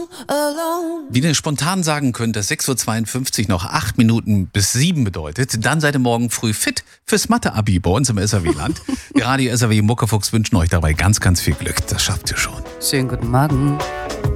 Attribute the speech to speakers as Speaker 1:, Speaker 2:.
Speaker 1: Wie ihr spontan sagen könnt, dass 6.52 Uhr noch 8 Minuten bis 7 bedeutet, dann seid ihr morgen früh fit fürs Mathe-Abi bei uns im SAW-Land. Die Radio SAW Muckefuchs wünschen euch dabei ganz, ganz viel Glück. Das schafft ihr schon.
Speaker 2: Schönen guten Morgen.